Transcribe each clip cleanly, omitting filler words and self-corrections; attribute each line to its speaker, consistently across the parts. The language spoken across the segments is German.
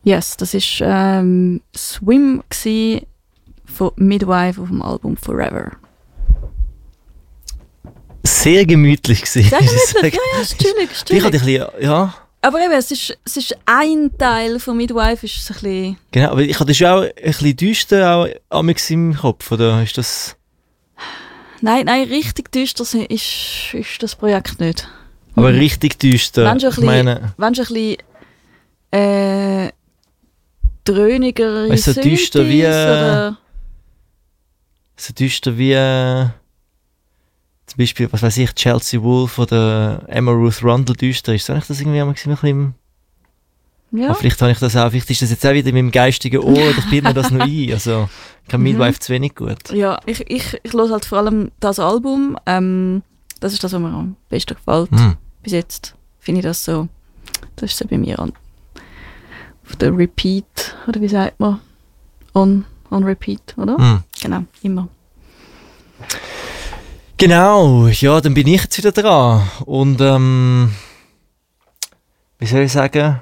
Speaker 1: Yes, das war Swim von Midwife auf dem Album Forever.
Speaker 2: Sehr gemütlich gewesen.
Speaker 1: Sehr gemütlich, ja, ist chillig.
Speaker 2: Ich hatte ein bisschen, ja.
Speaker 1: Aber eben, es ist ein Teil von Midwife, ist ein bisschen...
Speaker 2: Genau, aber ich hatte schon auch ein bisschen düster auch amigs im Kopf, oder ist das...
Speaker 1: Nein, richtig düster ist das Projekt nicht.
Speaker 2: Aber richtig düster,
Speaker 1: wenn schon ein bisschen dröhniger
Speaker 2: weißt du, so düster wie...
Speaker 1: oder?
Speaker 2: So düster wie... Zum Beispiel, was weiß ich, Chelsea Wolfe oder Emma Ruth Rundle düster ist. Soll ich das irgendwie ein bisschen...
Speaker 1: Ja.
Speaker 2: Aber vielleicht habe ich das auch, vielleicht ist das jetzt auch wieder in meinem geistigen Ohr, oder ich bilde mir das noch ein. Also, ich kann Midwife zu wenig gut.
Speaker 1: Ja, ich höre halt vor allem das Album. Das ist das, was mir am besten gefällt. Bis jetzt finde ich das so. Das ist so bei mir auf der Repeat, oder wie sagt man? On Repeat, oder? Genau, immer.
Speaker 2: Genau, ja, dann bin ich jetzt wieder dran. Und, wie soll ich sagen?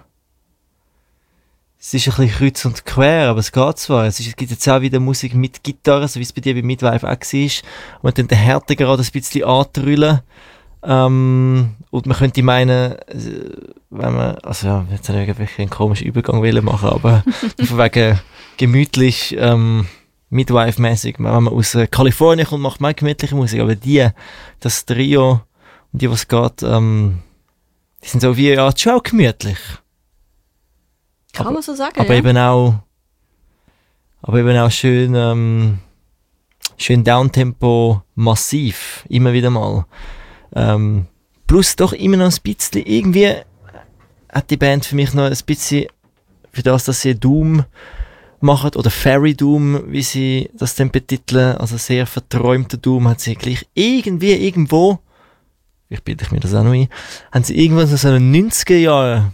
Speaker 2: Es ist ein bisschen kreuz und quer, aber es geht zwar. Es gibt jetzt auch wieder Musik mit Gitarre, so wie es bei dir bei Midwife auch war. Und dann den Härte gerade ein bisschen antrüllen. Und man könnte meinen, wenn man, also ja, jetzt habe ich wirklich einen komischen Übergang machen, aber von wegen gemütlich, Midwife-mäßig, wenn man aus Kalifornien kommt, macht man gemütliche Musik, aber das Trio und die, was geht, die sind so wie, ja, schon auch gemütlich.
Speaker 1: Kann man so sagen,
Speaker 2: aber
Speaker 1: ja.
Speaker 2: eben auch schön Downtempo, massiv, immer wieder mal. Plus doch immer noch ein bisschen, irgendwie hat die Band für mich noch ein bisschen, für das, dass sie Doom machen, oder Fairy Doom, wie sie das dann betiteln, also sehr verträumter Doom, hat sie gleich irgendwo, ich bilde mir das auch noch ein, haben sie irgendwann so einen 90er Jahren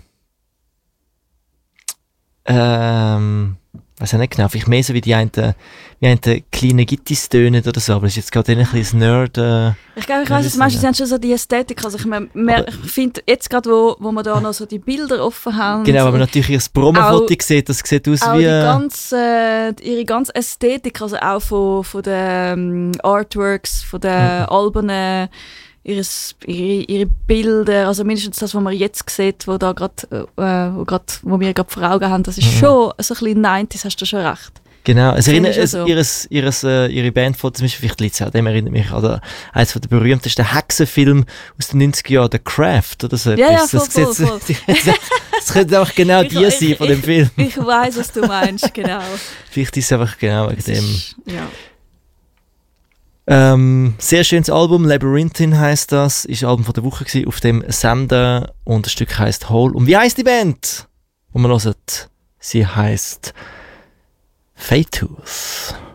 Speaker 2: weiß ich nicht genau, vielleicht mehr so wie die einen kleinen Gittis tönen oder so, aber das ist jetzt gerade ein bisschen Nerd.
Speaker 1: Ich glaube, ich weiss, was du meinst, sie haben schon so die Ästhetik, also ich finde jetzt gerade, wo wir da noch so die Bilder offen haben.
Speaker 2: Genau, aber natürlich ihr Promo-Foto sieht, das sieht aus wie...
Speaker 1: ihre ganze Ästhetik, also auch von den Artworks, von den Alben, ihre Bilder, also mindestens das, was man jetzt sieht, wo wir gerade vor Augen haben, das ist schon so ein bisschen 90s, hast du schon recht.
Speaker 2: Genau, es erinnert
Speaker 1: so.
Speaker 2: ihre Bandfotos, zum Beispiel vielleicht Litz, dem erinnert mich an eines der berühmtesten Hexenfilme aus den 90er Jahren, The Craft oder so etwas.
Speaker 1: Ja, voll.
Speaker 2: Das könnte auch genau die sein von dem Film.
Speaker 1: Ich weiss, was du meinst, genau.
Speaker 2: Vielleicht ist es einfach genau wegen dem.
Speaker 1: Ja.
Speaker 2: Sehr schönes Album, Labyrinthine heisst das, ist ein Album von der Woche gewesen, auf dem Sender, und das Stück heisst Hole. Und wie heisst die Band? Und man hört, sie heisst Fatus.